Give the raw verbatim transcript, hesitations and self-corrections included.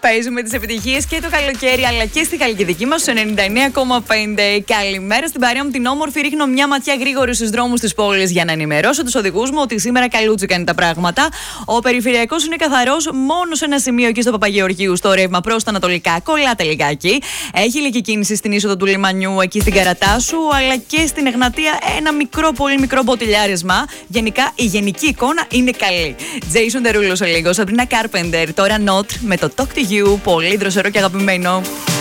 Παίζουμε τις επιτυχίες και το καλοκαίρι, αλλά και στη Χαλκιδική μας, στο ενενήντα εννέα κόμμα πέντε. Καλημέρα στην παρέα μου την όμορφη. Ρίχνω μια ματιά γρήγορη στους δρόμους της πόλης για να ενημερώσω τους οδηγούς μου ότι σήμερα καλούτσικα είναι τα πράγματα. Ο περιφερειακός είναι καθαρός, μόνο σε ένα σημείο εκεί στο Παπαγεωργίου, στο ρεύμα προς τα ανατολικά. Κολλάτε λιγάκι. Έχει λίγη κίνηση στην είσοδο του λιμανιού, εκεί στην Καρατάσου, αλλά και στην Εγνατία ένα μικρό, πολύ μικρό μποτιλιάρισμα. Γενικά η γενική εικόνα είναι καλή. Jason Derulo σε λίγο, Sabrina Carpenter, τώρα Not με το Talk to You. Πολύ δροσερό και αγαπημένο.